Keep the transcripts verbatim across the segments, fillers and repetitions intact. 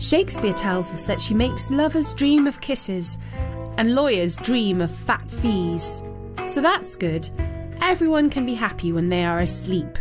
Shakespeare tells us that she makes lovers dream of kisses and lawyers dream of fat fees. So that's good. Everyone can be happy when they are asleep.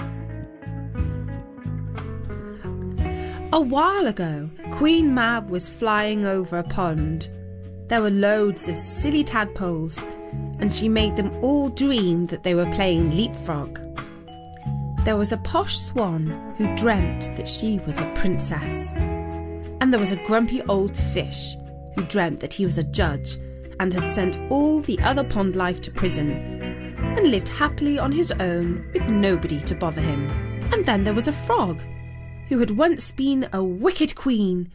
A while ago, Queen Mab was flying over a pond. There were loads of silly tadpoles, and she made them all dream that they were playing leapfrog. There was a posh swan who dreamt that she was a princess. And there was a grumpy old fish who dreamt that he was a judge and had sent all the other pond life to prison and lived happily on his own with nobody to bother him. And then there was a frog who had once been a wicked queen.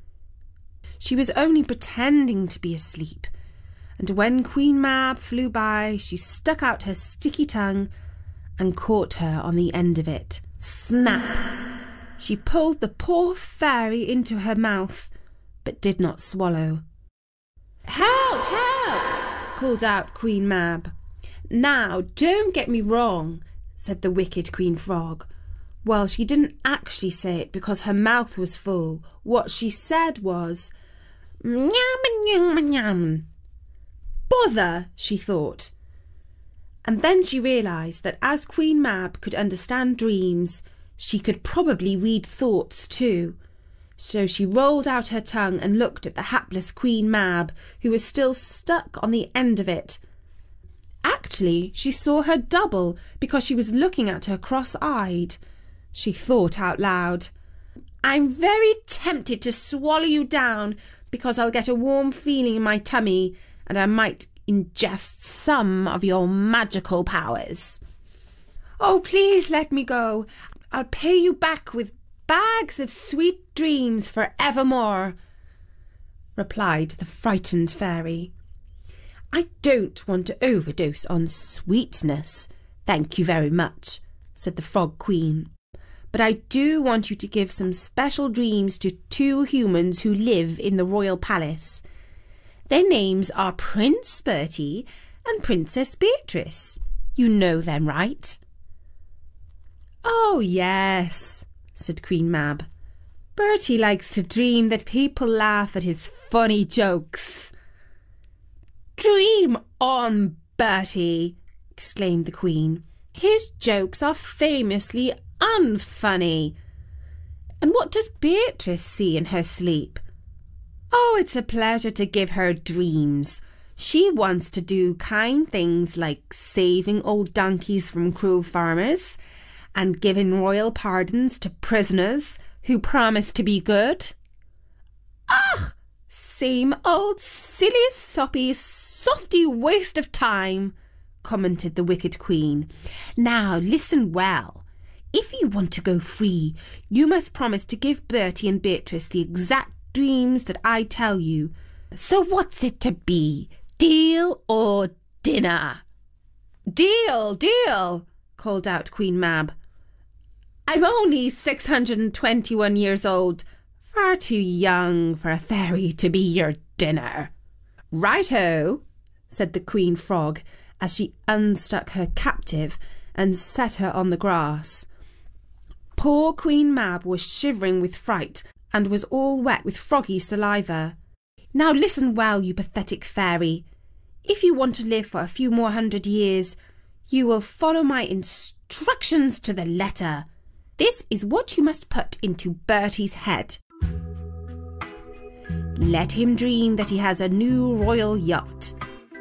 She was only pretending to be asleep, and when Queen Mab flew by, she stuck out her sticky tongue and caught her on the end of it. Snap! She pulled the poor fairy into her mouth, but did not swallow. "Help! Help!" called out Queen Mab. "Now, don't get me wrong," said the wicked Queen Frog. Well, she didn't actually say it because her mouth was full. What she said was, "Nyam, nyam, nyam." Bother, she thought. And then she realised that as Queen Mab could understand dreams, she could probably read thoughts too. So she rolled out her tongue and looked at the hapless Queen Mab, who was still stuck on the end of it. Actually, she saw her double because she was looking at her cross-eyed. She thought out loud, "I'm very tempted to swallow you down because I'll get a warm feeling in my tummy and I might ingest some of your magical powers. Oh, please let me go. I'll pay you back with bags of sweet dreams for evermore," replied the frightened fairy. "I don't want to overdose on sweetness, thank you very much," said the Frog Queen. "But I do want you to give some special dreams to two humans who live in the royal palace. Their names are Prince Bertie and Princess Beatrice. You know them, right?" "Oh, yes," said Queen Mab. "Bertie likes to dream that people laugh at his funny jokes." "Dream on, Bertie," exclaimed the Queen. "His jokes are famously unfunny. And what does Beatrice see in her sleep? Oh, it's a pleasure to give her dreams. She wants to do kind things like saving old donkeys from cruel farmers and giving royal pardons to prisoners who promise to be good." "Ah, same old silly, soppy, softy waste of time," commented the wicked Queen. "Now listen well. If you want to go free, you must promise to give Bertie and Beatrice the exact dreams that I tell you. So what's it to be? Deal or dinner?" "Deal, deal," called out Queen Mab. "I'm only six hundred and twenty-one years old, far too young for a fairy to be your dinner." "Righto," said the Queen Frog as she unstuck her captive and set her on the grass. Poor Queen Mab was shivering with fright and was all wet with froggy saliva. "Now listen well, you pathetic fairy. If you want to live for a few more hundred years, you will follow my instructions to the letter. This is what you must put into Bertie's head. Let him dream that he has a new royal yacht.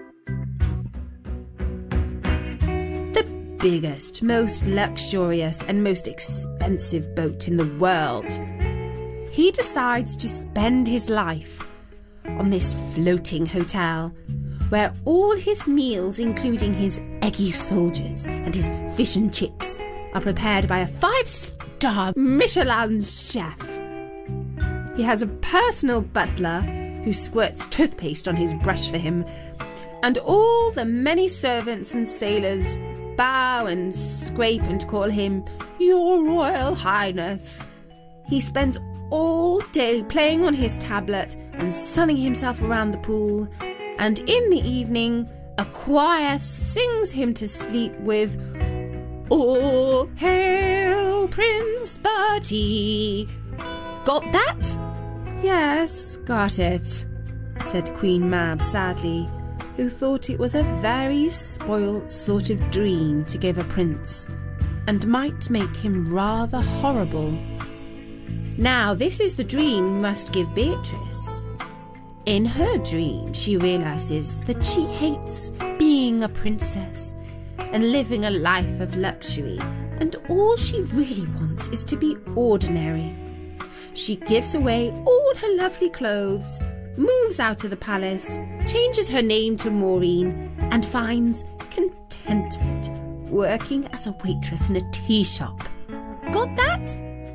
The biggest, most luxurious and most expensive boat in the world. He decides to spend his life on this floating hotel, where all his meals, including his eggy soldiers and his fish and chips, are prepared by a five-star Michelin chef. He has a personal butler who squirts toothpaste on his brush for him, and all the many servants and sailors bow and scrape and call him Your Royal Highness. He spends all day playing on his tablet and sunning himself around the pool, and in the evening a choir sings him to sleep with All Hail Prince Bertie. Got that? "Yes, got it," said Queen Mab sadly, who thought it was a very spoilt sort of dream to give a prince, and might make him rather horrible. "Now this is the dream you must give Beatrice." In her dream, she realises that she hates being a princess and living a life of luxury, and all she really wants is to be ordinary. She gives away all her lovely clothes, moves out of the palace, changes her name to Maureen, and finds contentment working as a waitress in a tea shop. Got that?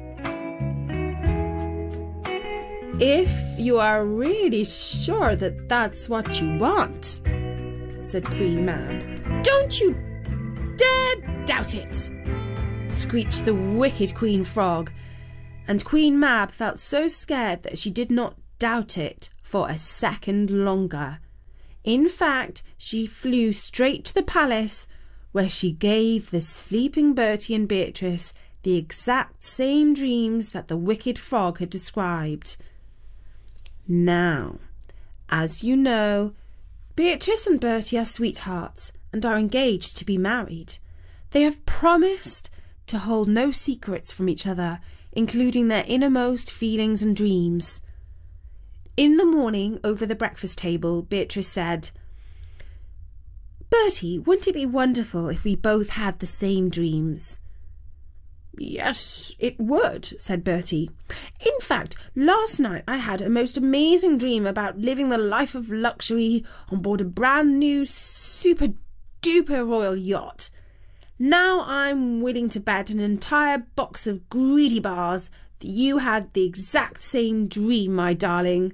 "If you are really sure that that's what you want," said Queen Mab. "Don't you dare doubt it!" screeched the wicked Queen Frog, and Queen Mab felt so scared that she did not doubt it for a second longer. In fact, she flew straight to the palace, where she gave the sleeping Bertie and Beatrice the exact same dreams that the wicked frog had described. Now, as you know, Beatrice and Bertie are sweethearts and are engaged to be married. They have promised to hold no secrets from each other, including their innermost feelings and dreams. In the morning, over the breakfast table, Beatrice said, "Bertie, wouldn't it be wonderful if we both had the same dreams?" "Yes, it would," said Bertie. "In fact, last night I had a most amazing dream about living the life of luxury on board a brand new super-duper royal yacht. Now I'm willing to bet an entire box of greedy bars that you had the exact same dream, my darling."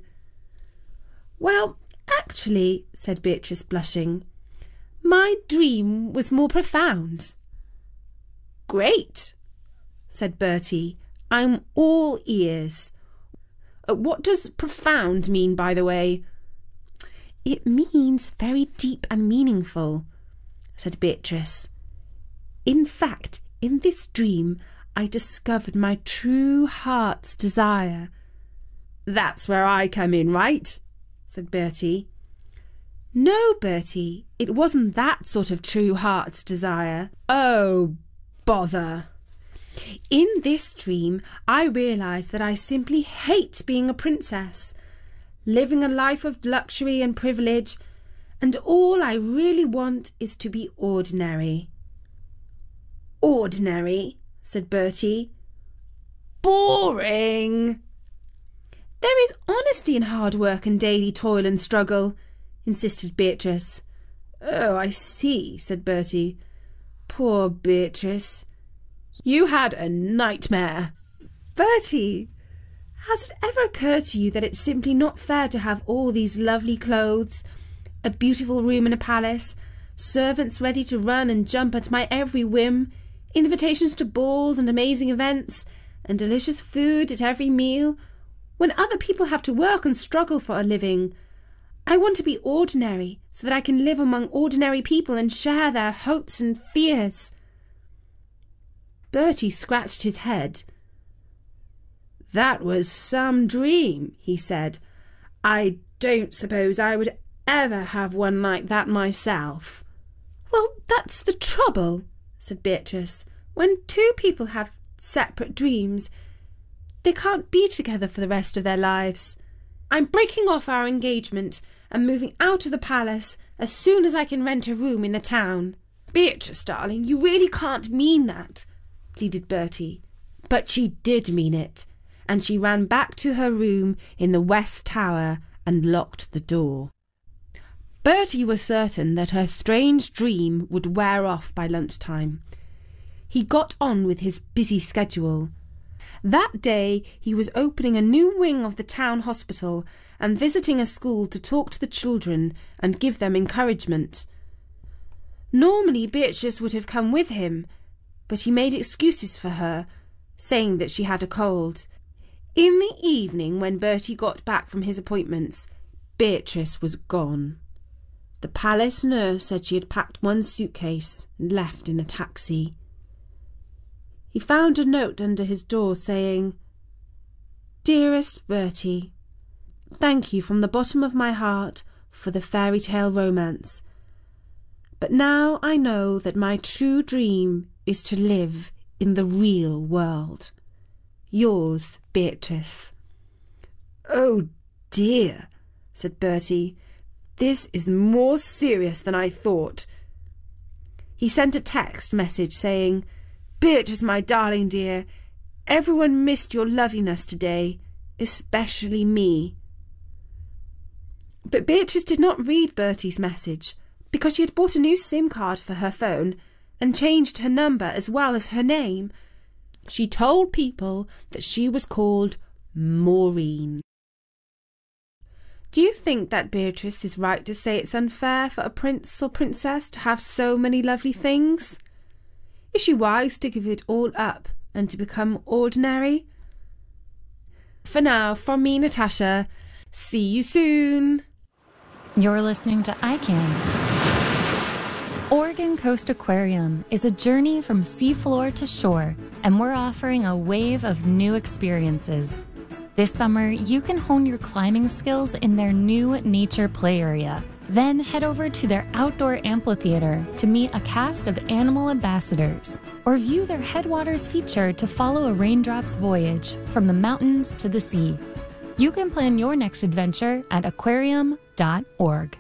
"Well, actually," said Beatrice, blushing, "my dream was more profound." "Great," said Bertie. "I'm all ears. Uh, what does profound mean, by the way?" "It means very deep and meaningful," said Beatrice. "In fact, in this dream, I discovered my true heart's desire." "That's where I come in, right?" said Bertie. "No, Bertie, it wasn't that sort of true heart's desire." "Oh, bother." "In this dream, I realised that I simply hate being a princess, living a life of luxury and privilege, and all I really want is to be ordinary." "Ordinary," said Bertie. "Boring." "There is honesty in hard work and daily toil and struggle," insisted Beatrice. "Oh, I see," said Bertie. "Poor Beatrice. You had a nightmare." "Bertie, has it ever occurred to you that it's simply not fair to have all these lovely clothes, a beautiful room in a palace, servants ready to run and jump at my every whim, invitations to balls and amazing events, and delicious food at every meal, when other people have to work and struggle for a living? I want to be ordinary so that I can live among ordinary people and share their hopes and fears." Bertie scratched his head. "That was some dream," he said. "I don't suppose I would ever have one like that myself." "Well, that's the trouble," said Beatrice. "When two people have separate dreams, they can't be together for the rest of their lives. I'm breaking off our engagement and moving out of the palace as soon as I can rent a room in the town." "Beatrice, darling, you really can't mean that," pleaded Bertie. But she did mean it, and she ran back to her room in the West Tower and locked the door. Bertie was certain that her strange dream would wear off by lunchtime. He got on with his busy schedule. That day he was opening a new wing of the town hospital and visiting a school to talk to the children and give them encouragement. Normally Beatrice would have come with him, but he made excuses for her, saying that she had a cold. In the evening, when Bertie got back from his appointments, Beatrice was gone. The palace nurse said she had packed one suitcase and left in a taxi. He found a note under his door saying, "Dearest Bertie, thank you from the bottom of my heart for the fairy tale romance. But now I know that my true dream is to live in the real world. Yours, Beatrice." "Oh dear," said Bertie. "This is more serious than I thought." He sent a text message saying, "Beatrice, my darling dear, everyone missed your loveliness today, especially me." But Beatrice did not read Bertie's message because she had bought a new SIM card for her phone and changed her number as well as her name. She told people that she was called Maureen. Do you think that Beatrice is right to say it's unfair for a prince or princess to have so many lovely things? Is she wise to give it all up and to become ordinary? For now, from me, Natasha, see you soon. You're listening to I Can. Oregon Coast Aquarium is a journey from seafloor to shore, and we're offering a wave of new experiences. This summer, you can hone your climbing skills in their new nature play area. Then head over to their outdoor amphitheater to meet a cast of animal ambassadors, or view their Headwaters feature to follow a raindrop's voyage from the mountains to the sea. You can plan your next adventure at aquarium dot org.